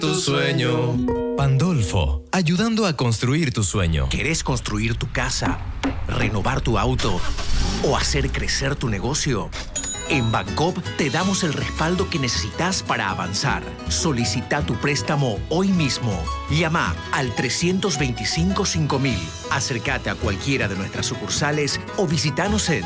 tu sueño. Pandolfo, ayudando a construir tu sueño. ¿Querés construir tu casa, renovar tu auto o hacer crecer tu negocio? En Bancoop te damos el respaldo que necesitas para avanzar. Solicita tu préstamo hoy mismo. Llama al 325-5000. Acércate a cualquiera de nuestras sucursales o visitanos en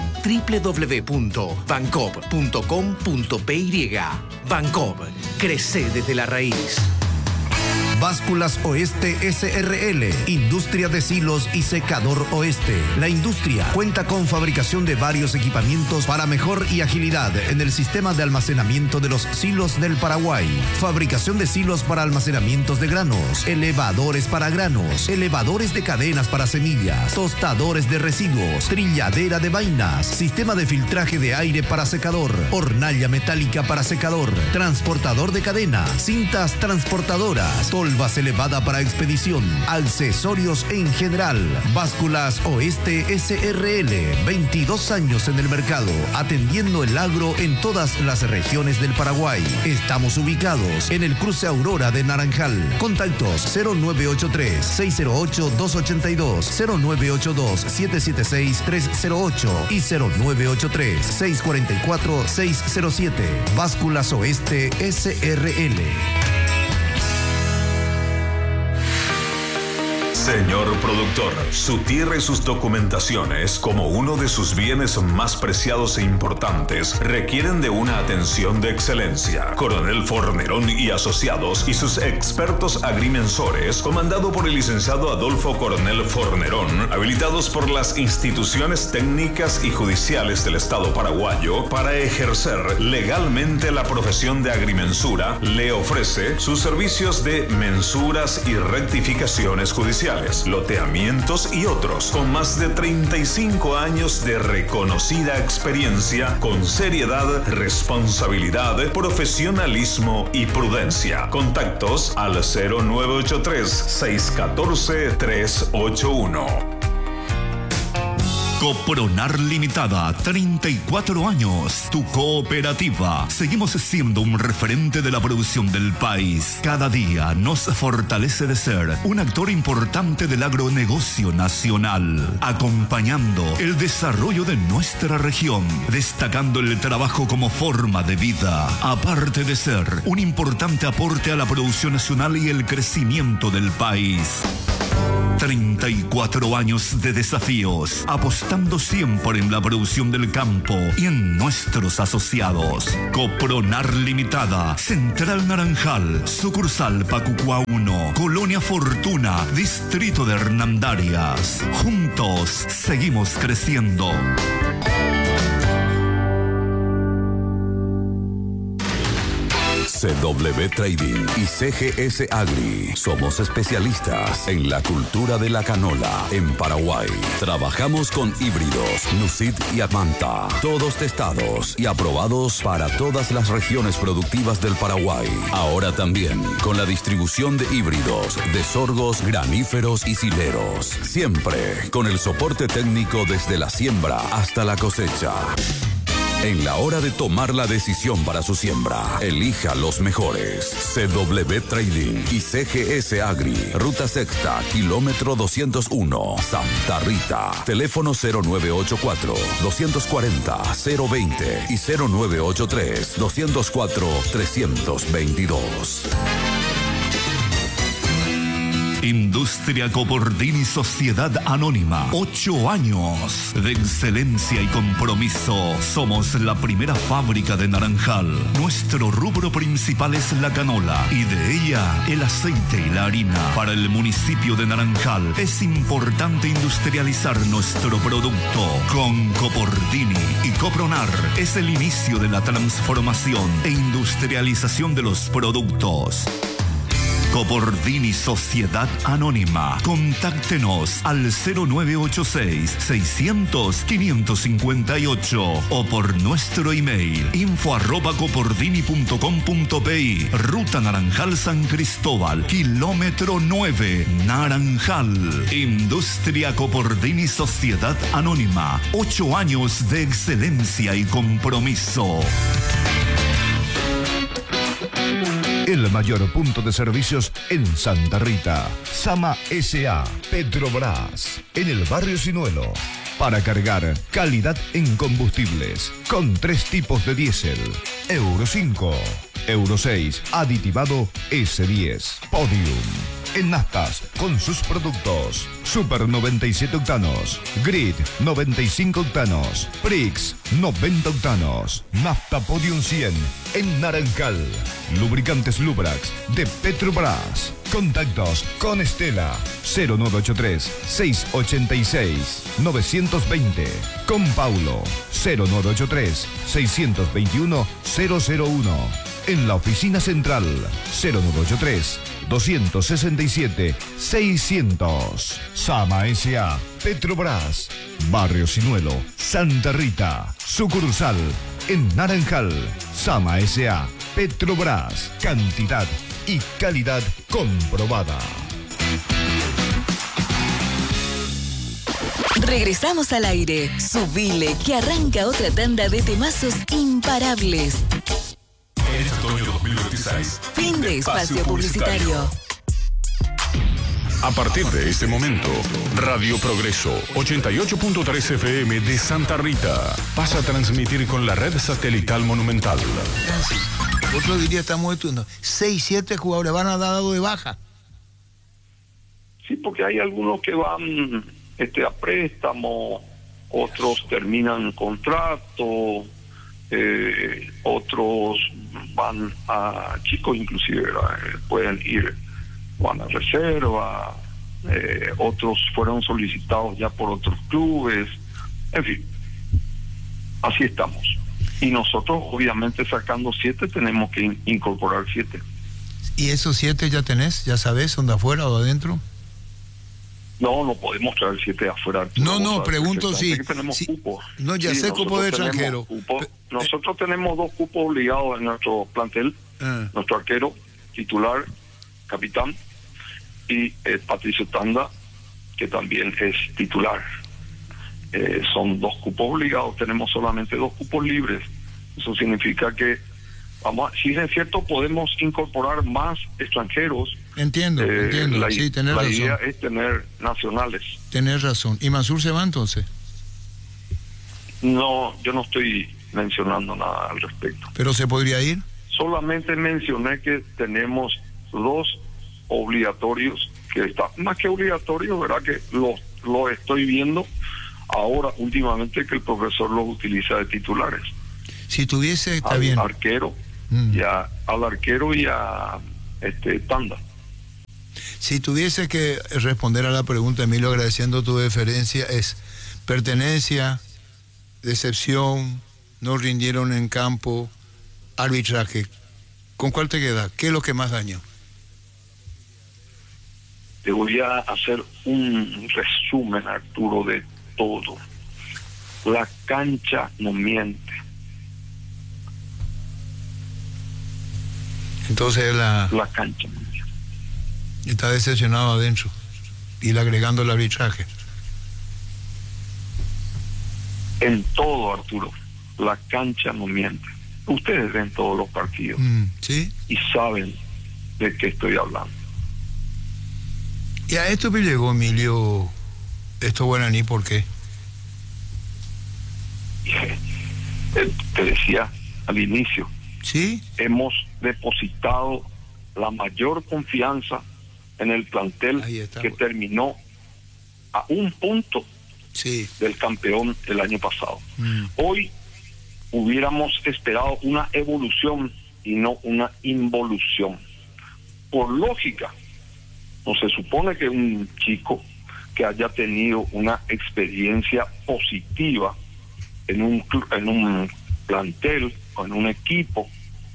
www.bancoop.com.py. Bancoop, crece desde la raíz. Básculas Oeste SRL, Industria de Silos y Secador Oeste. La industria cuenta con fabricación de varios equipamientos para mejor y agilidad en el sistema de almacenamiento de los silos del Paraguay. Fabricación de silos para almacenamientos de granos, elevadores para granos, elevadores de cadenas para semillas, tostadores de residuos, trilladera de vainas, sistema de filtraje de aire para secador, hornalla metálica para secador, transportador de cadena, cintas transportadoras, tolvas elevada para expedición, accesorios en general. Básculas Oeste SRL, 22 años en el mercado, atendiendo el agro en todas las regiones del Paraguay. Estamos ubicados en el cruce Aurora de Naranjal. Contactos 0983-608-282, 0982-776-308 y 0983-644-607. Básculas Oeste SRL. Señor productor, su tierra y sus documentaciones, como uno de sus bienes más preciados e importantes, requieren de una atención de excelencia. Coronel Fornerón y Asociados y sus expertos agrimensores, comandado por el licenciado Adolfo Coronel Fornerón, habilitados por las instituciones técnicas y judiciales del Estado paraguayo para ejercer legalmente la profesión de agrimensura, le ofrece sus servicios de mensuras y rectificaciones judiciales, loteamientos y otros, con más de 35 años de reconocida experiencia, con seriedad, responsabilidad, profesionalismo y prudencia. Contactos al 0983-614-381. Copronar Limitada, 34 años, tu cooperativa. Seguimos siendo un referente de la producción del país. Cada día nos fortalece de ser un actor importante del agronegocio nacional, acompañando el desarrollo de nuestra región, destacando el trabajo como forma de vida, aparte de ser un importante aporte a la producción nacional y el crecimiento del país. 34 años de desafíos, apostando siempre en la producción del campo y en nuestros asociados. Copronar Limitada, Central Naranjal, sucursal Pacucua 1, Colonia Fortuna, Distrito de Hernandarias. Juntos seguimos creciendo. CW Trading y CGS Agri. Somos especialistas en la cultura de la canola en Paraguay. Trabajamos con híbridos, Nucid y Amanta, todos testados y aprobados para todas las regiones productivas del Paraguay. Ahora también con la distribución de híbridos, de sorgos, graníferos y sileros. Siempre con el soporte técnico desde la siembra hasta la cosecha. En la hora de tomar la decisión para su siembra, elija los mejores. CW Trading y CGS Agri. Ruta Sexta, kilómetro 201, Santa Rita. Teléfono 0984-240-020 y 0983-204-322. Industria Copordini Sociedad Anónima. 8 años de excelencia y compromiso. Somos la primera fábrica de Naranjal. Nuestro rubro principal es la canola y de ella el aceite y la harina. Para el municipio de Naranjal es importante industrializar nuestro producto. Con Copordini y Copronar es el inicio de la transformación e industrialización de los productos. Copordini Sociedad Anónima. Contáctenos al 0986-600-558 o por nuestro email info@copordini.com.pi. Ruta Naranjal San Cristóbal, kilómetro 9, Naranjal. Industria Copordini Sociedad Anónima. 8 años de excelencia y compromiso. El mayor punto de servicios en Santa Rita. Sama S.A. Petrobras. En el barrio Sinuelo. Para cargar, calidad en combustibles. Con 3 tipos de diésel. Euro 5, Euro 6, aditivado S10. Podium. En naftas, con sus productos. Super 97 octanos. Grid 95 octanos. Prix 90 octanos. Nafta Podium 100 en Naranjal. Lubricantes Lubrax de Petrobras. Contactos con Estela 0983 686 920. Con Paulo 0983 621 001. En la oficina central 0983 267 600. Sama S.A. Petrobras. Barrio Sinuelo, Santa Rita. Sucursal en Naranjal. Sama S.A. Petrobras. Cantidad y calidad comprobada. Regresamos al aire. Subile, que arranca otra tanda de temazos imparables. En otoño 2026. Fin de espacio publicitario. A partir de este momento, Radio Progreso 88.3 FM de Santa Rita pasa a transmitir con la red satelital Monumental. Otro diría estamos estudiando. 6-7 jugadores van a dar de baja. Sí, porque hay algunos que van a préstamo, otros terminan contrato, otros van a chicos inclusive, pueden ir, van a reserva, otros fueron solicitados ya por otros clubes, en fin, así estamos. Y nosotros obviamente sacando 7 tenemos que incorporar 7. ¿Y esos 7 ya tenés? ¿Ya sabés dónde, afuera o adentro? No podemos traer 7 afuera. No, pregunto si... Tenemos cupos. No, ya sé, cupo de extranjero. Nosotros tenemos 2 cupos obligados en nuestro plantel. Nuestro arquero, titular, capitán, y Patricio Tanda, que también es titular. Son 2 cupos obligados, tenemos solamente 2 cupos libres. Eso significa que, si es cierto, podemos incorporar más extranjeros. Entiendo. Sí, tenés razón. La idea es tener nacionales. Tenés razón. ¿Y Mansur se va entonces? No, yo no estoy mencionando nada al respecto. ¿Pero se podría ir? Solamente mencioné que tenemos 2 obligatorios, que está más que obligatorios, ¿verdad? Que lo estoy viendo ahora últimamente, que el profesor los utiliza de titulares. Si tuviese, está bien. Arquero, al arquero y a Tanda. Si tuviese que responder a la pregunta, Emilio, agradeciendo tu deferencia, es pertenencia, decepción, no rindieron en campo, arbitraje. ¿Con cuál te queda? ¿Qué es lo que más dañó? Te voy a hacer un resumen, Arturo, de todo. La cancha no miente. Entonces la cancha no miente. Está decepcionado adentro. Y le agregando el arbitraje. En todo, Arturo, la cancha no miente. Ustedes ven todos los partidos. ¿Sí? Y saben de qué estoy hablando. Y a esto me llegó, Emilio, esto guaraní, ¿por qué? Te decía al inicio. ¿Sí? Hemos depositado la mayor confianza en el plantel que terminó a un punto del campeón el año pasado. Hoy hubiéramos esperado una evolución y no una involución. Por lógica, no se supone que un chico que haya tenido una experiencia positiva en un plantel o en un equipo,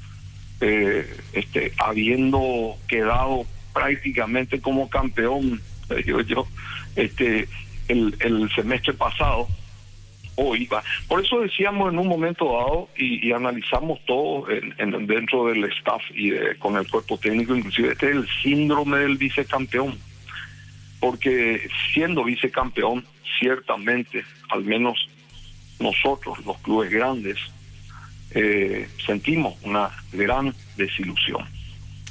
habiendo quedado prácticamente como campeón, el semestre pasado, hoy va. Por eso decíamos en un momento dado y analizamos todo dentro del staff y con el cuerpo técnico, inclusive es el síndrome del vicecampeón, porque siendo vicecampeón, ciertamente, al menos nosotros, los clubes grandes, sentimos una gran desilusión.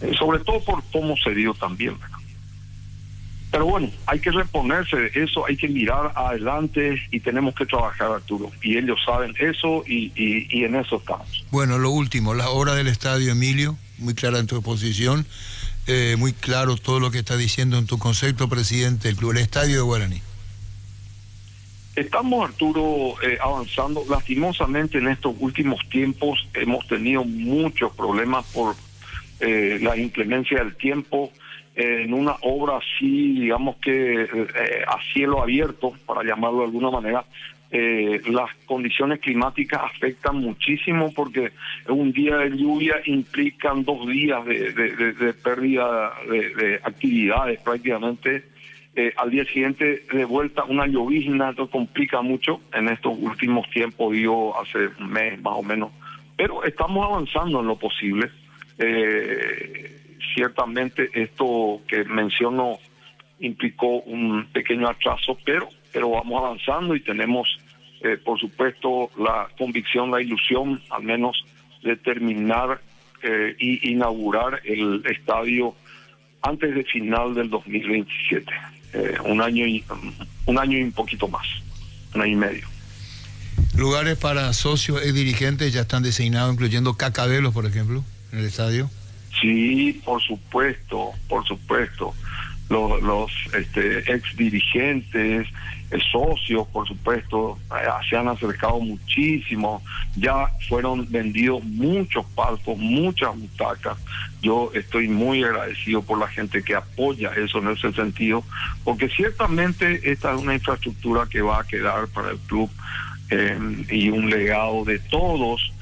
sobre todo por cómo se dio también, ¿verdad? Pero bueno, hay que reponerse de eso, hay que mirar adelante y tenemos que trabajar, Arturo. Y ellos saben eso y en eso estamos. Bueno, lo último, la obra del estadio, Emilio, muy clara en tu exposición, muy claro todo lo que está diciendo en tu concepto, presidente del club, el estadio de Guaraní. Estamos, Arturo, avanzando. Lastimosamente en estos últimos tiempos hemos tenido muchos problemas por la inclemencia del tiempo. En una obra así, digamos que a cielo abierto, para llamarlo de alguna manera, las condiciones climáticas afectan muchísimo porque un día de lluvia implican 2 días de pérdida de actividades prácticamente. Al día siguiente de vuelta una llovizna, esto complica mucho en estos últimos tiempos, digo hace un mes más o menos, pero estamos avanzando en lo posible. Ciertamente esto que menciono implicó un pequeño atraso, pero vamos avanzando y tenemos, por supuesto, la convicción, la ilusión, al menos, de terminar y inaugurar el estadio antes de final del 2027. Un año y un poquito más, 1 año y medio. ¿Lugares para socios y dirigentes ya están designados, incluyendo Cacabelos, por ejemplo, en el estadio? Sí, por supuesto. Los ex dirigentes, socios, por supuesto, se han acercado muchísimo. Ya fueron vendidos muchos palcos, muchas butacas. Yo estoy muy agradecido por la gente que apoya eso en ese sentido, porque ciertamente esta es una infraestructura que va a quedar para el club y un legado de todos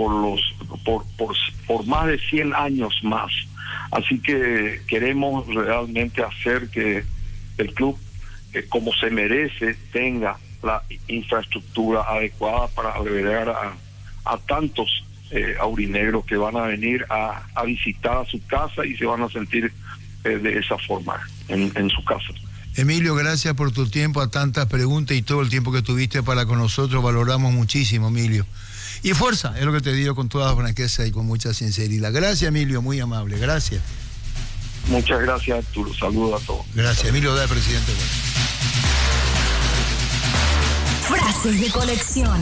por más de 100 años más. Así que queremos realmente hacer que el club, como se merece, tenga la infraestructura adecuada para albergar a tantos aurinegros que van a venir a visitar a su casa y se van a sentir de esa forma en su casa. Emilio, gracias por tu tiempo, a tantas preguntas y todo el tiempo que tuviste para con nosotros. Valoramos muchísimo, Emilio. Y fuerza, es lo que te digo con toda franqueza y con mucha sinceridad. Gracias, Emilio, muy amable. Gracias. Muchas gracias, Arturo. Saludos a todos. Gracias, Emilio Odaer, presidente. Frases de colección.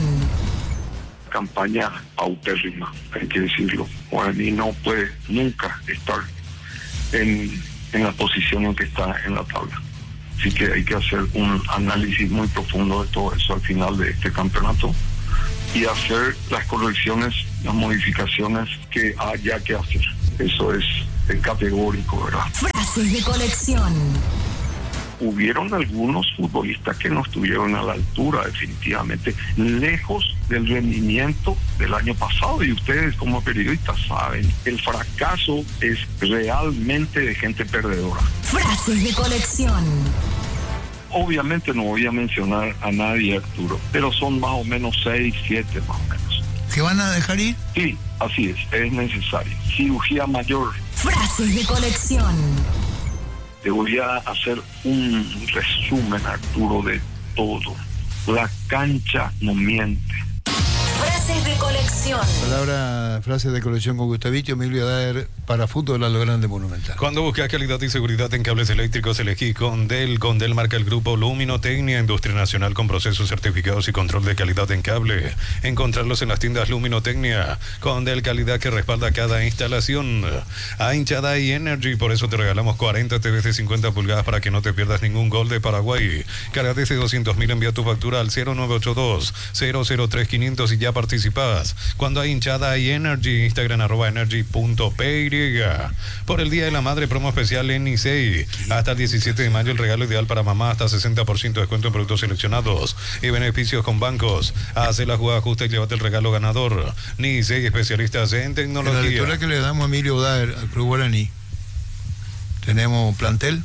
Campaña paupérrima, hay que decirlo. Guaraní no puede nunca estar en la posición en que está en la tabla. Así que hay que hacer un análisis muy profundo de todo eso al final de este campeonato y hacer las correcciones, las modificaciones que haya que hacer. Eso es categórico, ¿verdad? Frases de colección. Hubieron algunos futbolistas que no estuvieron a la altura, definitivamente, lejos del rendimiento del año pasado, y ustedes como periodistas saben, el fracaso es realmente de gente perdedora. Frases de colección. Obviamente no voy a mencionar a nadie, Arturo, pero son más o menos 6, 7 más o menos. ¿Que van a dejar ir? Sí, así es necesario. Cirugía mayor. Frases de colección. Te voy a hacer un resumen, Arturo, de todo. La cancha no miente. Frases de colección. Frases de colección con Gustavito, Emilio Odaer, para Fútbol a lo Grande Monumental. Cuando buscas calidad y seguridad en cables eléctricos, elegí Condel. Condel marca el grupo Luminotecnia, industria nacional con procesos certificados y control de calidad en cable. Encontrarlos en las tiendas Luminotecnia. Condel, calidad que respalda cada instalación. A hinchada y Energy, por eso te regalamos 40 TVs de 50 pulgadas para que no te pierdas ningún gol de Paraguay. Carga desde 200.000, envía tu factura al 0982-003-500 y ya participás. Cuando hay hinchada y Energy, Instagram @energy.py. Por el Día de la Madre, promo especial en Nicey. Hasta el 17 de mayo, el regalo ideal para mamá, hasta 60% de descuento en productos seleccionados y beneficios con bancos. Hace la jugada justa y llévate el regalo ganador. Nicey, especialistas en tecnología. En la lectura que le damos a Emilio Odaer al Club Guaraní, tenemos plantel,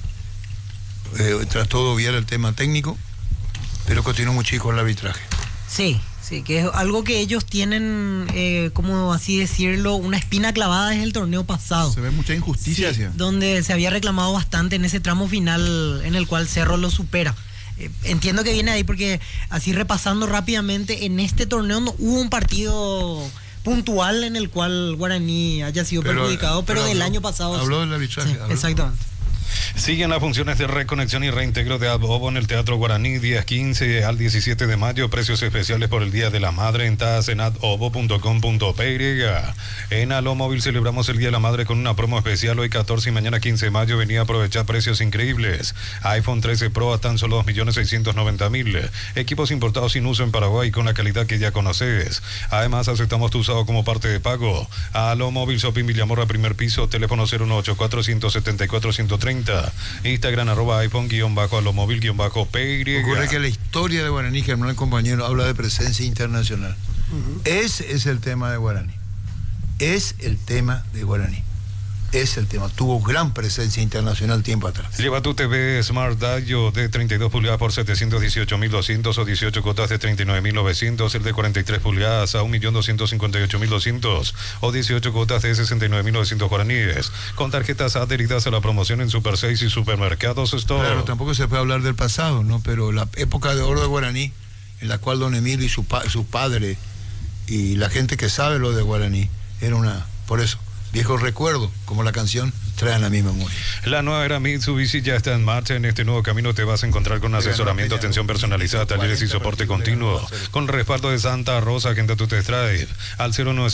tras todo bien el tema técnico, pero continúa muy chico el arbitraje. Sí, que es algo que ellos tienen, como así decirlo, una espina clavada desde el torneo pasado. Se ve mucha injusticia. Sí, donde se había reclamado bastante en ese tramo final en el cual Cerro lo supera. Entiendo que viene ahí porque, así repasando rápidamente, en este torneo no hubo un partido puntual en el cual Guaraní haya sido perjudicado, pero del año pasado. Habló del arbitraje. Sí, exactamente. Siguen las funciones de reconexión y reintegro de Abobo en el Teatro Guaraní, días 15 al 17 de mayo. Precios especiales por el Día de la Madre en tasenatobo.com.py. En Alomóvil celebramos el Día de la Madre con una promo especial hoy 14 y mañana 15 de mayo. Venía a aprovechar precios increíbles. iPhone 13 Pro a tan solo 2.690.000. Equipos importados sin uso en Paraguay con la calidad que ya conoces. Además, aceptamos tu usado como parte de pago. Alomóvil Shopping Villamorra, primer piso, teléfono 0184-174-130. Instagram @iPhone_alomóvil_py. Ocurre que la historia de Guaraní, Germán, el compañero, habla de presencia internacional. Ese es el tema de Guaraní. Es el tema de Guaraní. Es el tema. Tuvo gran presencia internacional tiempo atrás. Lleva tu TV Smart Dayo de 32 pulgadas por 718.200 o 18 cuotas de 39.900. El de 43 pulgadas a 1.258.200 o 18 cuotas de 69.900 guaraníes. Con tarjetas adheridas a la promoción en Super 6 y Supermercados Store. Claro, tampoco se puede hablar del pasado, ¿no? Pero la época de oro de Guaraní, en la cual don Emilio y su padre y la gente que sabe lo de Guaraní, era una... Por eso, viejos recuerdos, como la canción, traen a mi memoria. La nueva era Mitsubishi ya está en marcha. En este nuevo camino te vas a encontrar con asesoramiento, atención personalizada, talleres y soporte continuo. Con respaldo de Santa Rosa, agenda tu test drive al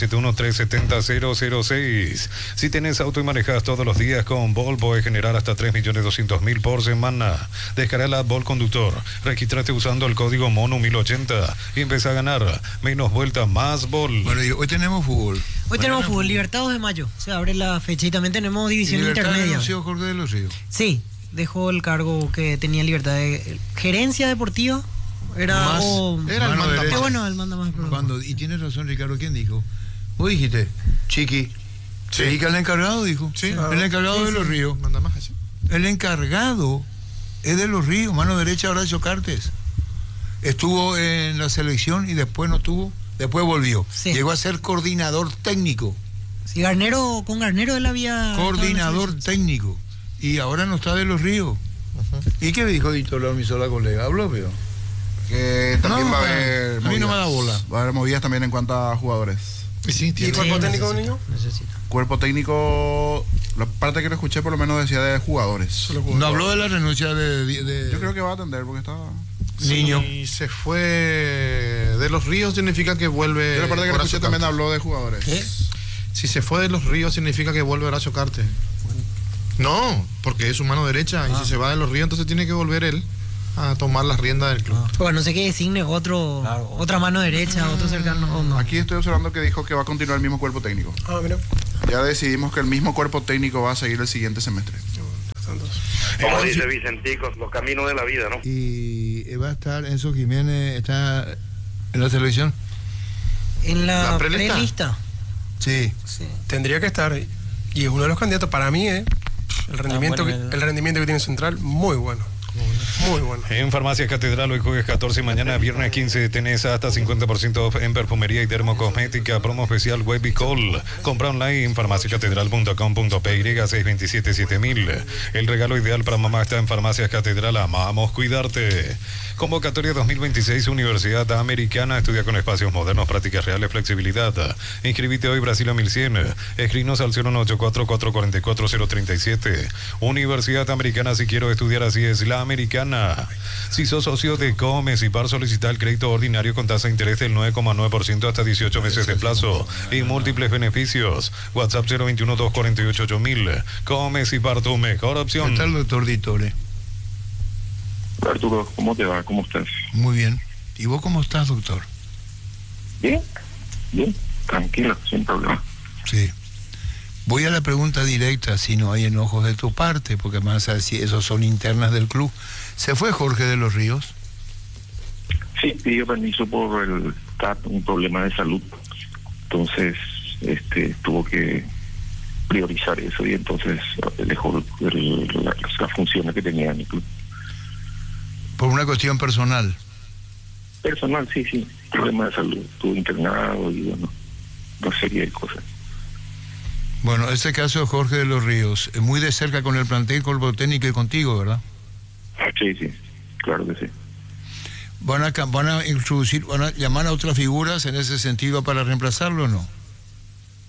0971-370-006. Si tienes auto y manejas todos los días con Vol, puedes generar hasta 3.200.000 por semana. Descarga la Vol Conductor, registrate usando el código MONU 1080 y empieza a ganar menos vueltas, más Vol. Bueno, y hoy tenemos fútbol. Hoy tenemos fútbol, Libertados de Mayo. Se abre la fecha y también tenemos división intermedia. ¿Renunció Jorge de los Ríos? Sí, dejó el cargo que tenía Libertad de gerencia deportiva. Era el manda más. Bueno, el manda más. Y tienes razón, Ricardo, ¿quién dijo? Vos dijiste, Chiqui. Sí. ¿Y que el encargado dijo? Sí. El encargado de los Ríos. Manda más así. El encargado es de los Ríos, mano derecha Horacio Cartes. Estuvo en la selección y después no estuvo. Después volvió. Sí. Llegó a ser coordinador técnico. Sí, con Garnero él había... Coordinador técnico. Y ahora no está de los Ríos. ¿Y qué dijo Dito Lormisola, colega? ¿Habló, pero? Que también va a haber... A mí no me da bola. Va a haber movidas también en cuanto a jugadores. Sí, ¿Y cuerpo técnico, niño? Necesita. Cuerpo técnico... La parte que lo escuché por lo menos decía de jugadores. No habló de la renuncia de... Yo creo que va a atender porque está... Niño. Si se fue de los Ríos significa que vuelve... Yo la parte que lo escuché también habló de jugadores. ¿Qué? Si se fue de los Ríos significa que vuelve Horacio Cartes. No, porque es su mano derecha y si se va de los Ríos entonces tiene que volver él a tomar las riendas del club. Bueno, no sé qué designe otra mano derecha, otro cercano. No. Aquí estoy observando que dijo que va a continuar el mismo cuerpo técnico. Mira. Ya decidimos que el mismo cuerpo técnico va a seguir el siguiente semestre. Como dice Vicentico, los caminos de la vida, ¿no? Y va a estar Enzo Jiménez, está en la selección. En la prelista. Sí. Tendría que estar. Y es uno de los candidatos. Para mí, el rendimiento que tiene Central, muy bueno. Muy bueno. En Farmacias Catedral hoy jueves 14 y mañana viernes 15 tenés hasta 50% off en perfumería y dermocosmética. Promo especial Web y Call. Compra online en farmaciacatedral.com.py 627-7000. El regalo ideal para mamá está en Farmacias Catedral. Amamos cuidarte. Convocatoria 2026 Universidad Americana. Estudia con espacios modernos, prácticas reales, flexibilidad. Inscribite hoy Brasil a 1100. Escrinos al 0184-444-037. Universidad Americana, si quiero estudiar así es la Americana. Si sos socio de Comes y Par, solicita el crédito ordinario con tasa de interés del 9,9% hasta 18 meses de plazo y múltiples beneficios. WhatsApp 021-248-8000. Comes y Par, tu mejor opción. ¿Qué tal, doctor Ditore? Arturo, ¿cómo te va? ¿Cómo estás? Muy bien. ¿Y vos cómo estás, doctor? Bien, tranquilo, sin problema. Sí. Voy a la pregunta directa, si no hay enojos de tu parte, porque más así, esos son internas del club. ¿Se fue Jorge de los Ríos? Sí, pidió permiso por un problema de salud. Entonces, tuvo que priorizar eso y entonces dejó las funciones que tenía en el club. ¿Por una cuestión personal? Personal, sí. Problema de salud. Estuvo internado y bueno, una serie de cosas. Bueno, este caso de Jorge de los Ríos, muy de cerca con el plantel, cuerpo técnico y contigo, ¿verdad? Sí, claro que sí. ¿Van a introducir, van a llamar a otras figuras en ese sentido para reemplazarlo o no?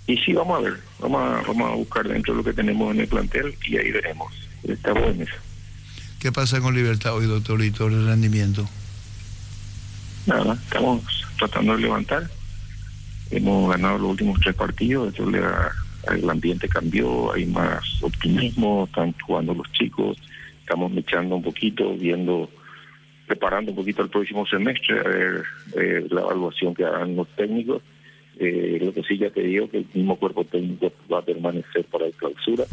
Y sí, vamos a ver, vamos a buscar dentro de lo que tenemos en el plantel y ahí veremos. Estamos en eso. ¿Qué pasa con Libertad hoy, doctor Litor, el rendimiento? Nada, estamos tratando de levantar. Hemos ganado los últimos 3 partidos, eso el ambiente cambió, hay más optimismo, están jugando los chicos, estamos mechando un poquito, preparando un poquito el próximo semestre, a ver la evaluación que hagan los técnicos. Lo que sí ya te digo que el mismo cuerpo técnico va a permanecer para la clausura.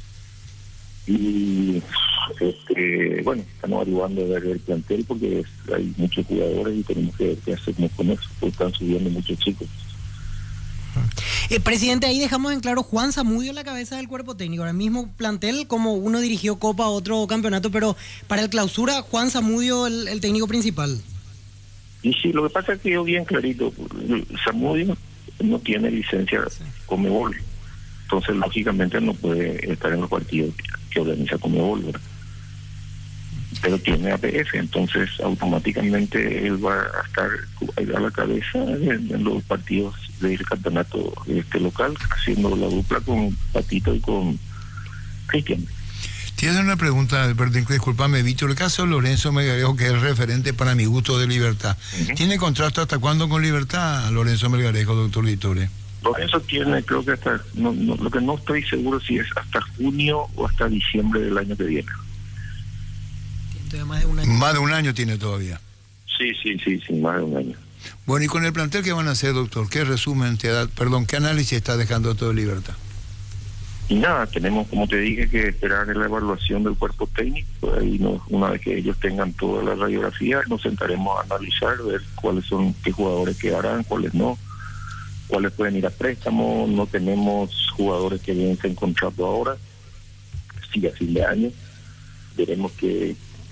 Y bueno, estamos arribando a ver el plantel porque hay muchos jugadores y tenemos que ver qué hacemos con eso, porque están subiendo muchos chicos. Presidente, ahí dejamos en claro Juan Zamudio la cabeza del cuerpo técnico. Ahora mismo plantel, como uno dirigió Copa, otro campeonato, pero para el clausura, Juan Zamudio el técnico principal. Y sí, lo que pasa es que yo bien clarito, Zamudio no tiene licencia Conmebol, entonces lógicamente no puede estar en los partidos que organiza Conmebol, ¿verdad? Pero tiene APF, entonces automáticamente él va a estar a la cabeza en los partidos del campeonato local, haciendo la dupla con Patito y con Cristian. Tienes una pregunta, discúlpame, Víctor. El caso de Lorenzo Melgarejo, que es el referente para mi gusto de Libertad. ¿Tiene contrato hasta cuándo con Libertad, Lorenzo Melgarejo, doctor Litore? Lorenzo tiene, creo que hasta, lo que no estoy seguro si es hasta junio o hasta diciembre del año que viene. Más de un año. Más de un año tiene todavía. Sí, más de un año. Bueno, ¿y con el plantel qué van a hacer, doctor? ¿Qué resumen te da, qué análisis está dejando todo Libertad? Y nada, tenemos, como te dije, que esperar la evaluación del cuerpo técnico. Ahí una vez que ellos tengan toda la radiografía, nos sentaremos a analizar, ver cuáles son, qué jugadores quedarán, cuáles no, cuáles pueden ir a préstamo. No tenemos jugadores que vencen contrato ahora, sí, a fin de año. Veremos que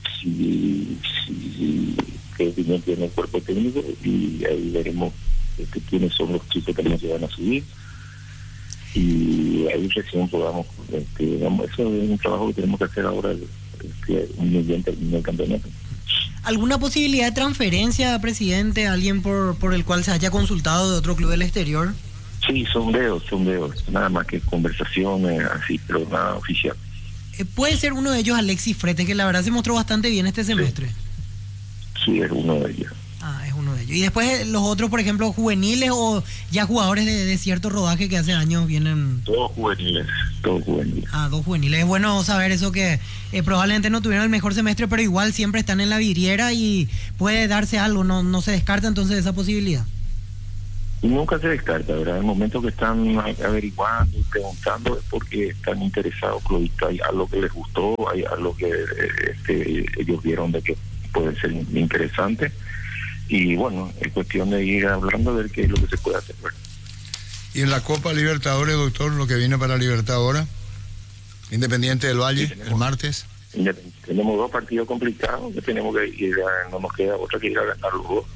qué opinión tiene el cuerpo técnico y ahí veremos quiénes son los chicos que nos van a subir. Y ahí recién podamos, eso es un trabajo que tenemos que hacer ahora, muy bien terminado el campeonato. ¿Alguna posibilidad de transferencia, presidente, alguien por el cual se haya consultado de otro club del exterior? Sí, sondeos, nada más que conversaciones así, pero nada oficial. ¿Puede ser uno de ellos Alexis Frete, que la verdad se mostró bastante bien este semestre? Sí, es uno de ellos. Es uno de ellos. Y después los otros, por ejemplo, juveniles o ya jugadores de cierto rodaje que hace años vienen... Todos juveniles. 2 juveniles. Es bueno saber eso, que probablemente no tuvieron el mejor semestre, pero igual siempre están en la vidriera y puede darse algo, no se descarta entonces esa posibilidad. Nunca se descarta, ¿verdad? En el momento que están averiguando y preguntando es porque están interesados, hay algo que les gustó, hay algo que ellos vieron de que puede ser interesante. Y bueno, es cuestión de ir hablando de qué es lo que se puede hacer, ¿verdad? Y en la Copa Libertadores, doctor, lo que viene para Libertad ahora, Independiente del Valle, el martes. Tenemos 2 partidos complicados que tenemos que ir no nos queda otra que ir a ganar los 2.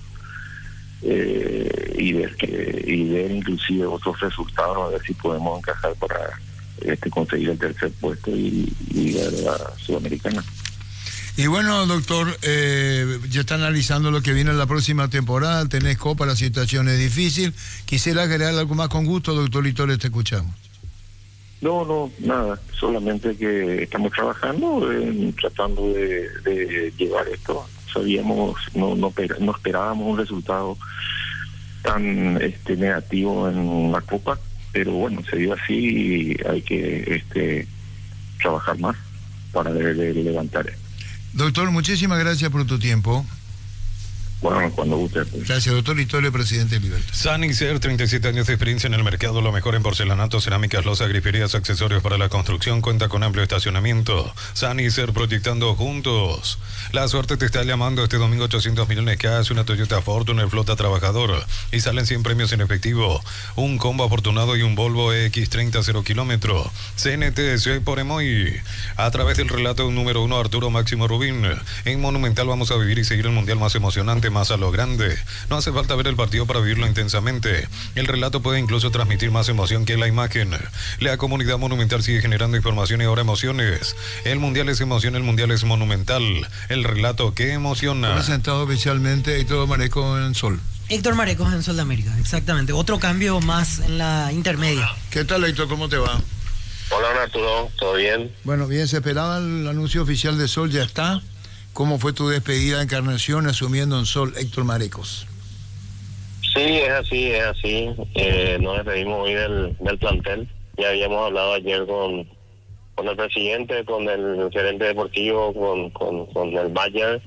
Y ver inclusive otros resultados, a ver si podemos encajar para conseguir el tercer puesto y ir a la Sudamericana. Y bueno, doctor, ya está analizando lo que viene en la próxima temporada, tenés Copa, la situación es difícil. Quisiera agregar algo más con gusto, doctor Litore, te escuchamos. No, nada, solamente que estamos trabajando, tratando de llevar esto. Sabíamos, no esperábamos un resultado tan negativo en la Copa, pero bueno, se dio así y hay que trabajar más para levantar. Doctor, muchísimas gracias por tu tiempo. Bueno, cuando guste. Gracias, doctor Litore, presidente de Libertad. Sanicer, 37 años de experiencia en el mercado, lo mejor en porcelanato, cerámicas, losas, griferías, accesorios para la construcción, cuenta con amplio estacionamiento. Sanicer, proyectando juntos. La suerte te está llamando este domingo, 800 millones cash, una Toyota Fortuner, flota trabajador, y salen 100 premios en efectivo, un combo afortunado y un Volvo X30 0 kilómetro. CNT, soy por Emoy, a través del relato de un número 1, Arturo Máximo Rubín. En Monumental vamos a vivir y seguir el mundial más emocionante, más a lo grande. No hace falta ver el partido para vivirlo intensamente. El relato puede incluso transmitir más emoción que la imagen. La comunidad Monumental sigue generando información y ahora emociones. El mundial es emoción, el mundial es Monumental. El relato que emociona. Presentado oficialmente y todo manejo en sol. Héctor Marecos en Sol de América, exactamente. Otro cambio más en la intermedia. ¿Qué tal, Héctor? ¿Cómo te va? Hola, Arturo, ¿todo bien? Bueno, bien, se esperaba el anuncio oficial de Sol, ya está. ¿Cómo fue tu despedida de Encarnación asumiendo en Sol, Héctor Marecos? Sí, es así. Nos despedimos hoy del plantel. Ya habíamos hablado ayer con el presidente, con el gerente deportivo, con el manager.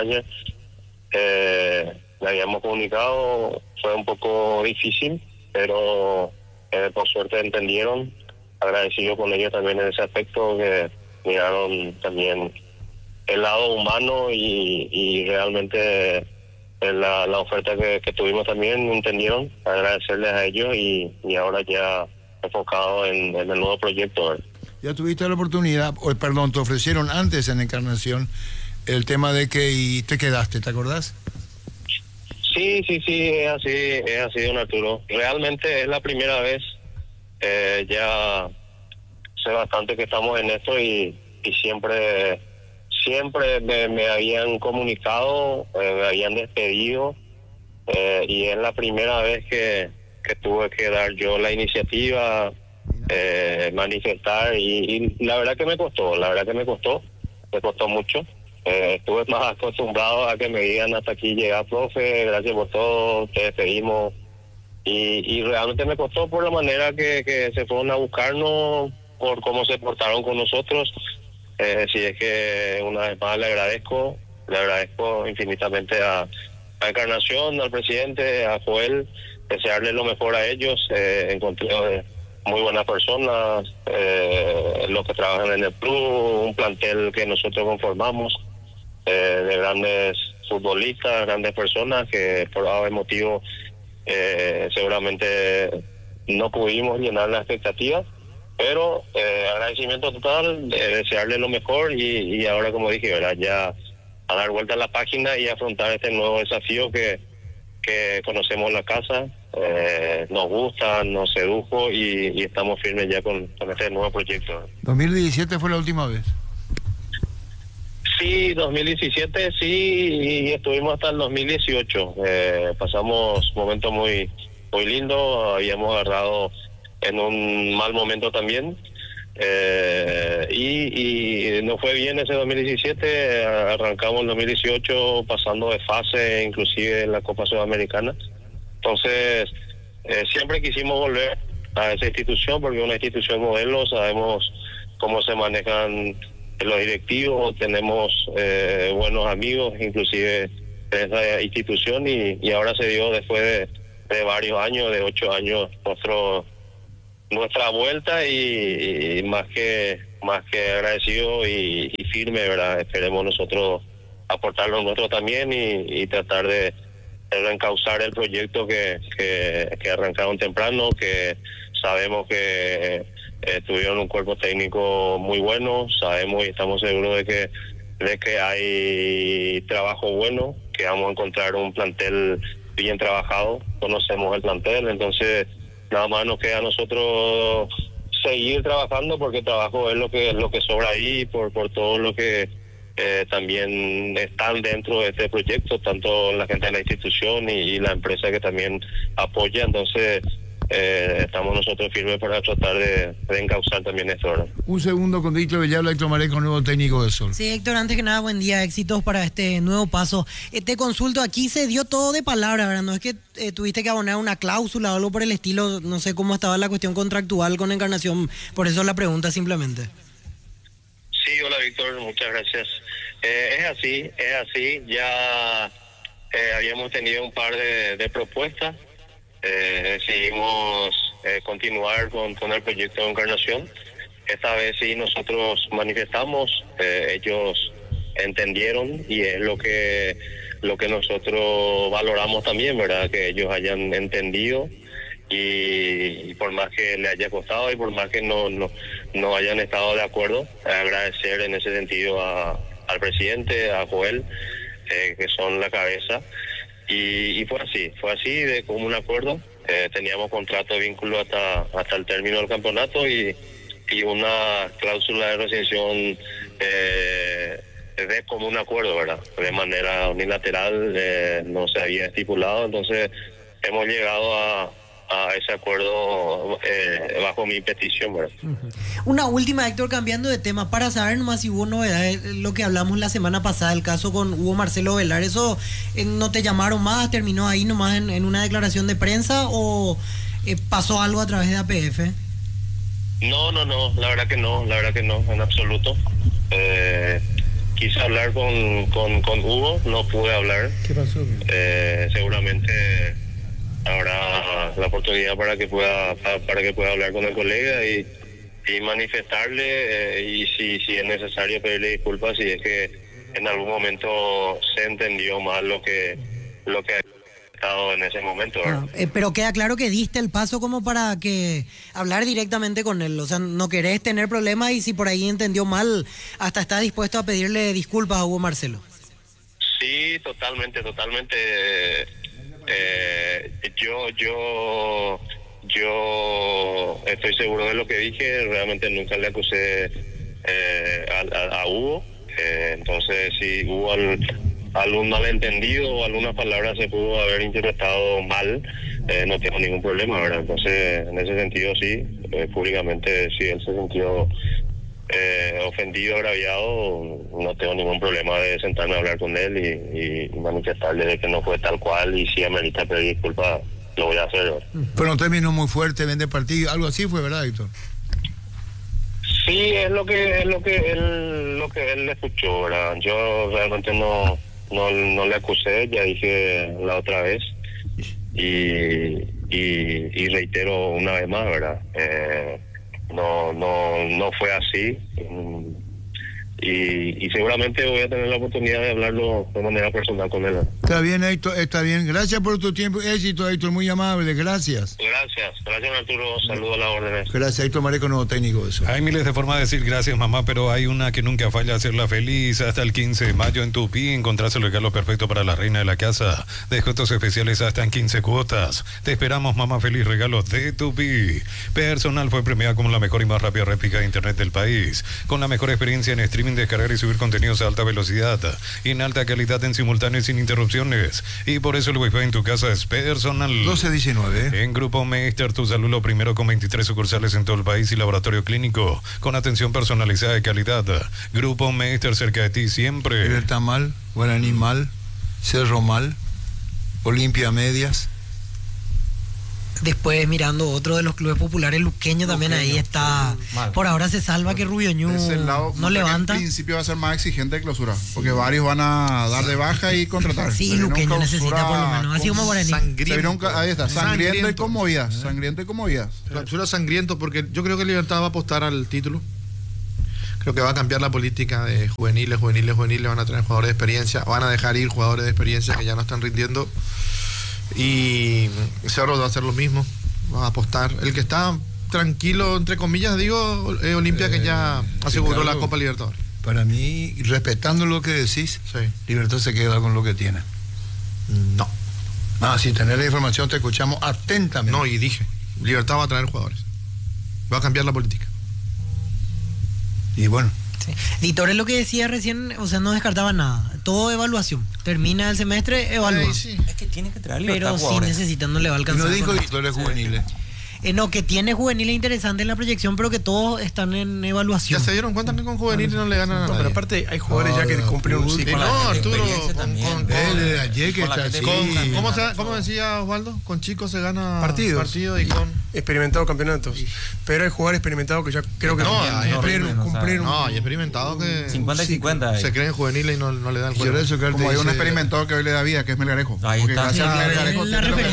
Le habíamos comunicado, fue un poco difícil, pero por suerte entendieron. Agradecido con ellos también en ese aspecto, que miraron también el lado humano y realmente la oferta que tuvimos también entendieron. Agradecerles a ellos y ahora ya enfocado en el nuevo proyecto. Ya tuviste la oportunidad, te ofrecieron antes en Encarnación el tema de que y te quedaste, ¿te acordás? Sí, es así, don Arturo. Realmente es la primera vez, ya sé bastante que estamos en esto y siempre me habían comunicado, me habían despedido, y es la primera vez que tuve que dar yo la iniciativa, manifestar, y la verdad que me costó mucho. Estuve más acostumbrado a que me digan hasta aquí llega, profe, gracias por todo, te despedimos, y realmente me costó por la manera que se fueron a buscarnos, por cómo se portaron con nosotros. Si es que una vez más le agradezco infinitamente a Encarnación, al presidente, a Joel, desearle lo mejor a ellos. Encontré muy buenas personas, los que trabajan en el club, un plantel que nosotros conformamos, de grandes futbolistas, grandes personas que por algún motivo seguramente no pudimos llenar las expectativas, pero agradecimiento total, desearle lo mejor y ahora, como dije, ¿verdad?, ya a dar vuelta a la página y afrontar este nuevo desafío que conocemos la casa, nos gusta, nos sedujo y estamos firmes ya con este nuevo proyecto. 2017 fue la última vez. Sí, 2017 sí, y estuvimos hasta el 2018. Pasamos momentos muy lindos, habíamos agarrado en un mal momento también, y nos fue bien ese 2017, arrancamos el 2018 pasando de fase, inclusive en la Copa Sudamericana. Entonces, siempre quisimos volver a esa institución porque es una institución modelo, sabemos cómo se manejan los directivos, tenemos buenos amigos inclusive en esa institución y ahora se dio después de varios años, de 8 años, nuestra vuelta y más que agradecido y firme, ¿verdad? Esperemos nosotros aportar lo nuestro también y tratar de reencauzar el proyecto que arrancaron temprano, que sabemos que tuvieron un cuerpo técnico muy bueno, sabemos y estamos seguros de que hay trabajo bueno, que vamos a encontrar un plantel bien trabajado, conocemos el plantel, entonces nada más nos queda a nosotros seguir trabajando porque el trabajo es lo que sobra ahí por todo lo que también están dentro de este proyecto, tanto la gente de la institución y la empresa que también apoya, entonces estamos nosotros firmes para tratar de encauzar también esto, ¿verdad? Un segundo con Víctor Villalba, Héctor Marecos, nuevo técnico de Sol. Sí, Héctor, antes que nada, buen día, éxitos para este nuevo paso. Te consulto, aquí se dio todo de palabra, ¿verdad? No es que tuviste que abonar una cláusula o algo por el estilo, no sé cómo estaba la cuestión contractual con Encarnación, por eso la pregunta simplemente. Sí, hola Víctor, muchas gracias. Es así, ya habíamos tenido un par de propuestas, decidimos continuar con el proyecto de Encarnación. Esta vez sí nosotros manifestamos, ellos entendieron y es lo que nosotros valoramos también, ¿verdad? Que ellos hayan entendido y por más que le haya costado y por más que no hayan estado de acuerdo, agradecer en ese sentido al presidente, a Joel, que son la cabeza, y fue así de común acuerdo. Teníamos contrato de vínculo hasta el término del campeonato y una cláusula de rescisión de común acuerdo, ¿verdad? De manera unilateral, no se había estipulado, entonces hemos llegado a ese acuerdo bajo mi petición, ¿verdad? Una última, Héctor, cambiando de tema, para saber nomás si hubo novedades, lo que hablamos la semana pasada, el caso con Hugo Marcelo Velar, ¿eso no te llamaron más? ¿Terminó ahí nomás en una declaración de prensa o pasó algo a través de APF? No, la verdad que no, en absoluto. Quise hablar con Hugo, no pude hablar. ¿Qué pasó? Seguramente habrá la oportunidad para que pueda hablar con el colega y manifestarle y si es necesario pedirle disculpas si es que en algún momento se entendió mal lo que ha estado en ese momento, ¿verdad? Pero queda claro que diste el paso como para que hablar directamente con él, o sea, no querés tener problemas y si por ahí entendió mal, hasta está dispuesto a pedirle disculpas a Hugo Marcelo. Sí, totalmente. Yo estoy seguro de lo que dije, realmente nunca le acusé a Hugo, entonces si hubo algún malentendido o alguna palabra se pudo haber interpretado mal, no tengo ningún problema, ¿verdad? Entonces en ese sentido sí, públicamente si él se sintió ofendido, agraviado, no tengo ningún problema de sentarme a hablar con él y manifestarle de que no fue tal cual y si amerita pedir disculpas, lo voy a hacer, ¿verdad? Pero no terminó muy fuerte, vende partido, algo así fue, ¿verdad, Héctor? Sí, es lo que él escuchó, ¿verdad? Yo realmente no le acusé, ya dije la otra vez y reitero una vez más, ¿verdad? No fue así y seguramente voy a tener la oportunidad de hablarlo de manera personal con él. Está bien, Héctor, está bien. Gracias por tu tiempo y éxito, Héctor, muy amable, gracias. Gracias Arturo, saludos a las órdenes. Gracias, Héctor Mareco, nuevo técnico de eso. Hay miles de formas de decir gracias, mamá, pero hay una que nunca falla, hacerla feliz. Hasta el 15 de mayo en Tupí encontrás el regalo perfecto para la reina de la casa. Descuentos especiales hasta en 15 cuotas. Te esperamos, mamá feliz, regalos de Tupí. Personal fue premiada como la mejor y más rápida réplica de internet del país, con la mejor experiencia en streaming, descargar y subir contenidos a alta velocidad y en alta calidad en simultáneo y sin interrupciones. Y por eso el Wi-Fi en tu casa es Personal. 1219. En Grupo Meister, tu salud lo primero, con 23 sucursales en todo el país y laboratorio clínico con atención personalizada de calidad. Grupo Meister, cerca de ti siempre. Libertad Mal, Guaraní Mal, Cerro Mal, Olimpia Medias. Después mirando otro de los clubes populares, Luqueño también ahí está. Por ahora se salva que Rubio Ñu no levanta. En principio va a ser más exigente de clausura, porque varios van a dar de baja y contratar. Sí, Luqueño necesita por lo menos, así como Guaraní. Ahí está, sangriento y con movidas. Sangriento y con movidas. Clausura sangriento, porque yo creo que Libertad va a apostar al título. Creo que va a cambiar la política de juveniles, van a traer jugadores de experiencia, van a dejar ir jugadores de experiencia que ya no están rindiendo. Y Cerro va a hacer lo mismo, va a apostar. El que está tranquilo, entre comillas, digo, es Olimpia, que ya aseguró la Copa Libertadores. Para mí, respetando lo que decís, Libertad se queda con lo que tiene. No. Sin tener la información te escuchamos atentamente. No, y dije, Libertad va a traer jugadores, va a cambiar la política. Y bueno, Editor es lo que decía recién, o sea, no descartaba nada. Todo evaluación. Termina el semestre, evalúa. Sí. Es que tiene que traerle. Pero sí necesitan, no le va a alcanzar. No dijo editores juveniles. No, que tiene juveniles interesantes en la proyección, pero que todos están en evaluación. Ya se dieron cuenta que con juveniles no le ganan a nadie. Pero aparte hay jugadores ya que cumplen un ciclo. No, Arturo, ¿cómo decía Osvaldo? Con chicos se gana partidos y con experimentados campeonatos. Pero hay jugadores experimentados que ya creo que cumplieron. No, hay experimentados que 50 y 50. Se creen juveniles y no le dan el juego. Como hay un experimentado que hoy le da vida, que es Melgarejo. Ahí está. Gracias a Melgarejo.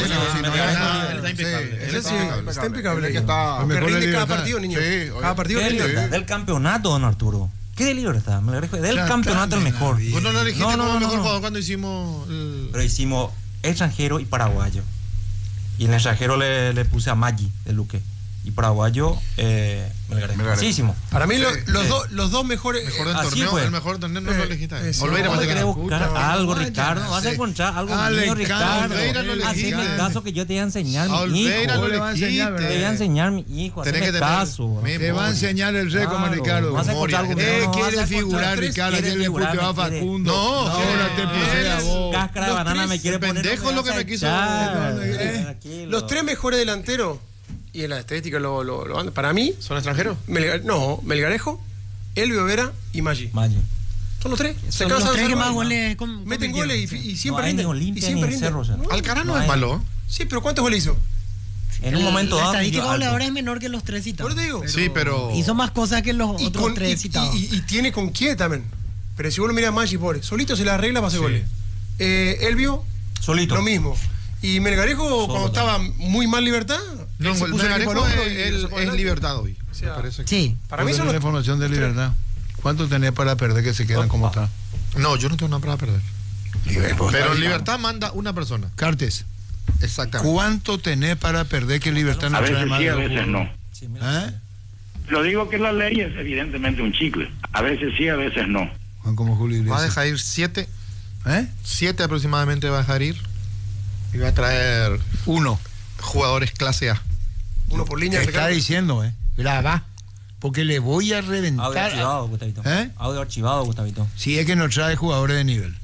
Está impecable. Que rinde cada partido, niño. Cada partido rinde. Del campeonato, don Arturo. ¿Qué de Libertad? Melgarejo del campeonato el mejor. Vos no lo elegiste como el mejor jugador cuando hicimos Pero hicimos extranjero y paraguayo. Y en el extranjero le puse a Maggi de Luque. y paraguayo Melgarejo. Muchísimo. Para mí los dos mejores. Mejor del Así torneo, fue. el mejor torneo no lo elegiste. Olveira vas más a querer que buscar algo, Ricardo. Vas a encontrar algo mío, Ricardo. Haceme caso que yo te voy a enseñar mi hijo. ¿Cómo le va a enseñar, Te voy a enseñar mi hijo. Haceme caso. Te va a enseñar el rey como Ricardo. Vas a encontrar algo mío. Quiere figurar, Ricardo. Ayer le puso a Facundo. No, ahora te puse a vos. Cáscara de banana me quiere poner. Pendejo lo que me quiso. Los tres mejores delanteros, y en la estadística para mí. ¿Son extranjeros? Melgarejo, Elvio Vera y Maggi. Son los tres. Son los tres que más goles meten goles y siempre rinden. Y siempre rinden. Alcaraz no es malo. Sí, pero ¿cuántos goles hizo? En un momento dado. La estadística goleadora es menor que los tres citados. Por eso te digo. Sí, pero. Hizo más cosas que los otros tres citados. Y tiene con quién también. Pero si uno mira a Maggi, pobre, solito se la arregla para hacer goles. Elvio, solito. Lo mismo. Y Melgarejo, cuando estaba muy mal Libertad, No, Melgarejo es Libertad hoy. O sea, sí. Para mí son la información de Libertad. ¿Cuánto tenés para perder que se quedan como está? No, yo no tengo nada para perder. Pero Libertad manda una persona. Cartes. Exactamente. ¿Cuánto tenés para perder que Libertad no trae más? A veces sí, a veces no. Lo digo que la ley es evidentemente un chicle. A veces sí, a veces no. Como Julio Iglesias. Va a dejar ir 7. 7 aproximadamente va a dejar ir. Y va a traer 1 jugadores clase A. Uno por línea. Está diciendo, graba. Porque le voy a reventar. Audio archivado, Gustavito. Audio archivado, Gustavito. Si es que no trae jugadores de nivel.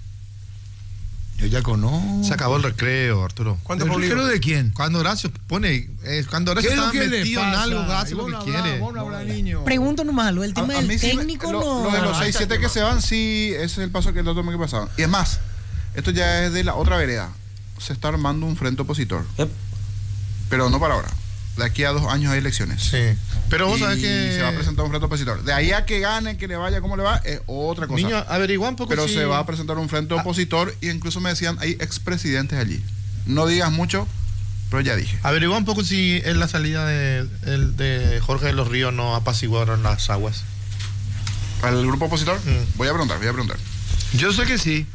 Yo ya conozco. Se acabó el recreo, Arturo. ¿Cuánto por libro de quién? Cuando Horacio pone. Cuando Horacio está metido en algo, hace lo que quiere. Pregunto nomás algo. El tema del técnico no. Lo de los 6-7 que se van, sí, ese es el paso que el otro que pasaba. Y es más, esto ya es de la otra vereda. Se está armando un frente opositor. Pero no para ahora. De aquí a 2 años hay elecciones. Sí. Pero vos sabés que se va a presentar un frente opositor. De ahí a que gane, que le vaya como le va, es otra cosa. Niño, averigua un poco. Pero se va a presentar un frente opositor y incluso me decían, hay expresidentes allí. No digas mucho, pero ya dije. Averigua un poco si en la salida de Jorge de los Ríos no apaciguaron las aguas. ¿Al grupo opositor? Voy a preguntar. Yo sé que sí.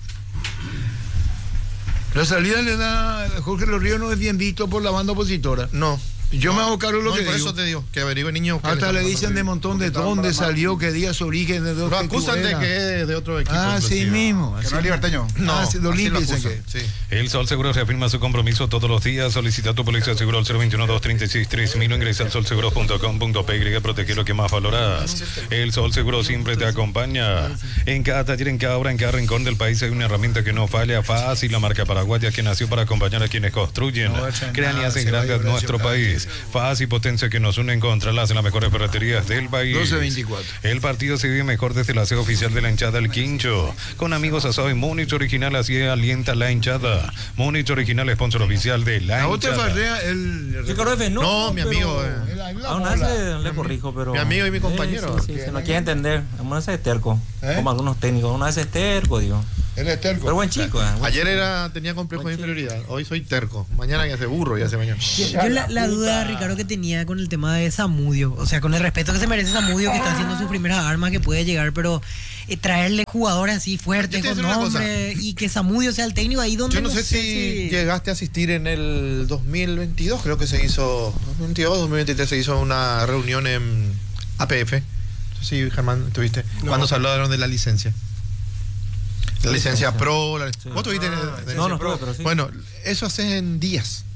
La salida le da Jorge de los Ríos no es bien visto por la banda opositora. No. Yo me hago cargo de lo que por digo. eso te digo, que averigüe, niño. Hasta le dicen de montón de dónde salió, qué día su origen, de dónde. Lo acusan de que es de otro equipo. Sí mismo. Que no es liberteño. No, lo limpian. Sí. El Sol Seguro reafirma su compromiso todos los días. Solicita tu póliza de seguro al 021-236-3000 o ingresa al solseguro.com.py. Protege lo que más valoras. El Sol Seguro siempre te acompaña. En cada taller, en cada obra, en cada rincón del país hay una herramienta que no falla. Fácil, la marca paraguaya que nació para acompañar a quienes construyen, crean y hacen grande a nuestro país. Fácil, potencia que nos une, encontrarlas en las mejores ferreterías del país. 12-24. El partido se vive mejor desde la sede oficial de la hinchada El Quincho. Con amigos asado y Múnich Original, así alienta la hinchada. Múnich Original, sponsor oficial de la hinchada. Ricardo F. No, mi amigo. Aún así le corrijo, pero. Mi amigo y mi compañero. Sí, se no quiere entender. Una vez es terco. Como algunos técnicos. Una vez es terco, digo. Él es terco. Pero buen chico. Ayer tenía complejo de inferioridad. Hoy soy terco. Mañana ya se burro, ya se mañana. Yo la duda, Ricardo, que tenía con el tema de Zamudio, o sea, con el respeto que se merece Zamudio, que está haciendo sus primeras armas, que puede llegar, pero traerle jugadores así fuertes, con nombre, y que Zamudio sea el técnico ahí donde. Yo no sé si llegaste a asistir en el 2022, creo que se hizo, 2022, 2023 se hizo una reunión en APF. No sé si, Germán, tuviste, cuando se hablaron de la licencia. La licencia pro. ¿Vos tuviste? No, pero sí. Bueno, eso haces en días.